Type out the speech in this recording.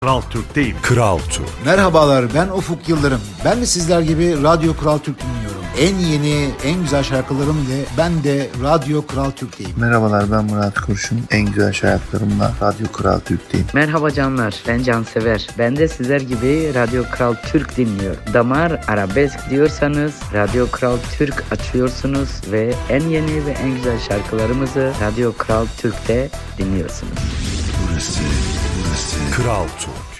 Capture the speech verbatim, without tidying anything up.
Kral Türk'teyim. Kral Türk. Merhabalar, ben Ufuk Yıldırım. Ben de sizler gibi Radyo Kral Türk dinliyorum. En yeni, en güzel şarkılarım ile ben de Radyo Kral Türk'teyim. Merhabalar, ben Murat Kurşun. En güzel şarkılarımla Radyo Kral Türk'teyim. Merhaba canlar, ben Cansever. Ben de sizler gibi Radyo Kral Türk dinliyorum. Damar arabesk diyorsanız Radyo Kral Türk açıyorsunuz ve en yeni ve en güzel şarkılarımızı Radyo Kral Türk'te dinliyorsunuz. Burası, burası Kral Türk.